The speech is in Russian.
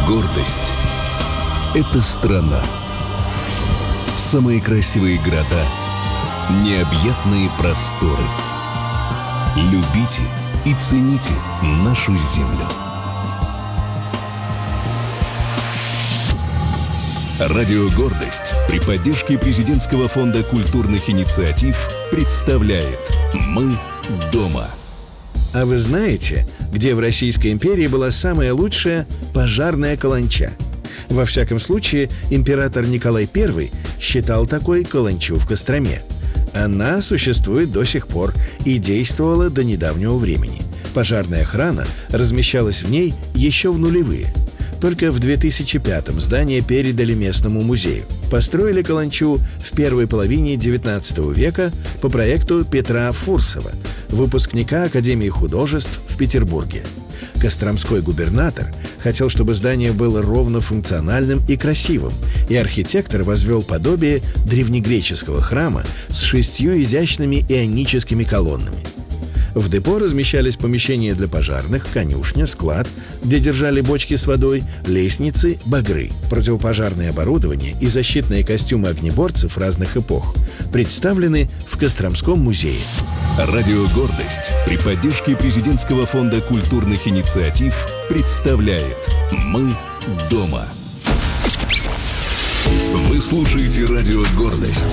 Гордость — это страна. Самые красивые города, необъятные просторы. Любите и цените нашу землю. Радио «Гордость» при поддержке Президентского фонда культурных инициатив представляет «Мы дома». А вы знаете, где в Российской империи была самая лучшая пожарная каланча? Во всяком случае, император Николай I считал такой каланчу в Костроме. Она существует до сих пор и действовала до недавнего времени. Пожарная охрана размещалась в ней еще в нулевые. Только в 2005-м здание передали местному музею. Построили каланчу в первой половине XIX века по проекту Петра Фурсова, выпускника Академии художеств в Петербурге. Костромской губернатор хотел, чтобы здание было ровно функциональным и красивым, и архитектор возвел подобие древнегреческого храма с 6 изящными ионическими колоннами. В депо размещались помещения для пожарных, конюшня, склад, где держали бочки с водой, лестницы, багры. Противопожарное оборудование и защитные костюмы огнеборцев разных эпох представлены в Костромском музее. Радио «Гордость» при поддержке Президентского фонда культурных инициатив представляет «Мы дома». Вы слушаете радио «Гордость».